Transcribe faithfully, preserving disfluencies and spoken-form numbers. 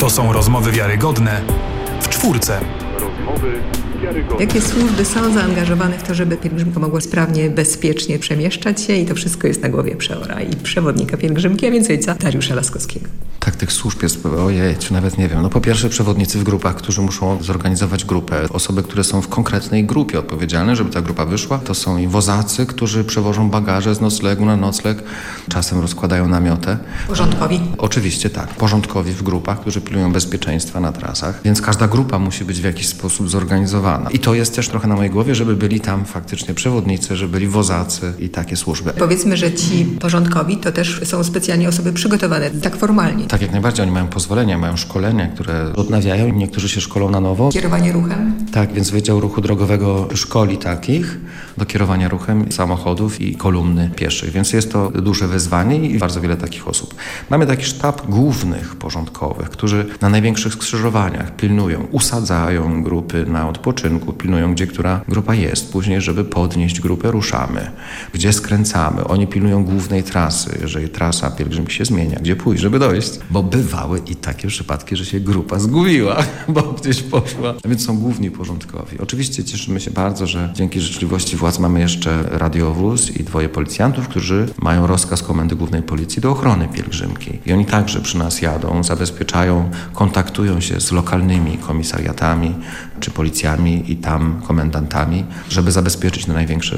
To są rozmowy wiarygodne w czwórce. Rozmowy wiarygodne. Jakie służby są zaangażowane w to, żeby pielgrzymka mogła sprawnie, bezpiecznie przemieszczać się i to wszystko jest na głowie przeora i przewodnika pielgrzymki, a więc ojca Dariusza Laskowskiego. Tak, tych służb jest, ojej, czy nawet nie wiem. No po pierwsze przewodnicy w grupach, którzy muszą zorganizować grupę. Osoby, które są w konkretnej grupie odpowiedzialne, żeby ta grupa wyszła. To są i wozacy, którzy przewożą bagaże z noclegu na nocleg. Czasem rozkładają namiotę. Porządkowi? Oczywiście tak. Porządkowi w grupach, którzy pilnują bezpieczeństwa na trasach. Więc każda grupa musi być w jakiś sposób zorganizowana. I to jest też trochę na mojej głowie, żeby byli tam faktycznie przewodnicy, żeby byli wozacy i takie służby. Powiedzmy, że ci porządkowi to też są specjalnie osoby przygotowane, tak formalnie. Tak jak najbardziej, oni mają pozwolenia, mają szkolenia, które odnawiają i niektórzy się szkolą na nowo. Kierowanie ruchem? Tak, więc Wydział Ruchu Drogowego szkoli takich do kierowania ruchem samochodów i kolumny pieszych, więc jest to duże wyzwanie i bardzo wiele takich osób. Mamy taki sztab głównych porządkowych, którzy na największych skrzyżowaniach pilnują, usadzają grupy na odpoczynku, pilnują, gdzie która grupa jest. Później, żeby podnieść grupę, ruszamy. Gdzie skręcamy? Oni pilnują głównej trasy, jeżeli trasa pielgrzymki się zmienia, gdzie pójść, żeby dojść. Bo bywały i takie przypadki, że się grupa zgubiła, bo gdzieś poszła. A więc są główni porządkowi. Oczywiście cieszymy się bardzo, że dzięki życzliwości władz mamy jeszcze radiowóz i dwoje policjantów, którzy mają rozkaz Komendy Głównej Policji do ochrony pielgrzymki. I oni także przy nas jadą, zabezpieczają, kontaktują się z lokalnymi komisariatami czy policjami i tam komendantami, żeby zabezpieczyć na największe